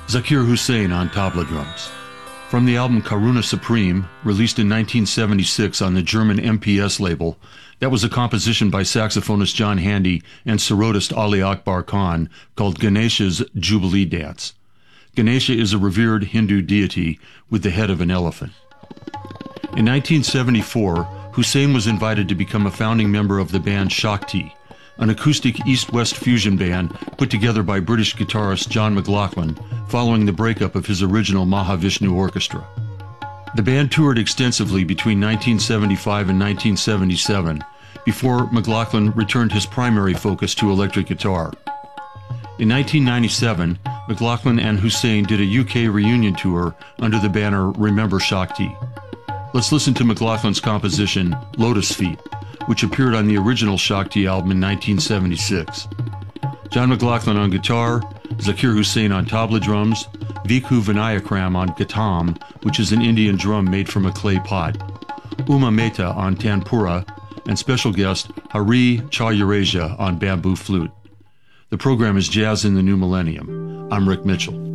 Zakir Hussain on tabla drums. From the album Karuna Supreme, released in 1976 on the German MPS label, that was a composition by saxophonist John Handy and sarodist Ali Akbar Khan called Ganesha's Jubilee Dance. Ganesha is a revered Hindu deity with the head of an elephant. In 1974, Hussain was invited to become a founding member of the band Shakti, an acoustic East-West fusion band put together by British guitarist John McLaughlin following the breakup of his original Mahavishnu Orchestra. The band toured extensively between 1975 and 1977, before McLaughlin returned his primary focus to electric guitar. In 1997, McLaughlin and Hussain did a UK reunion tour under the banner Remember Shakti. Let's listen to McLaughlin's composition, Lotus Feet, which appeared on the original Shakti album in 1976. John McLaughlin on guitar, Zakir Hussain on tabla drums, Vikhu Vinayakram on ghatam, which is an Indian drum made from a clay pot, Uma Mehta on tanpura, and special guest Hari Chayurasia on bamboo flute. The program is Jazz in the New Millennium. I'm Rick Mitchell.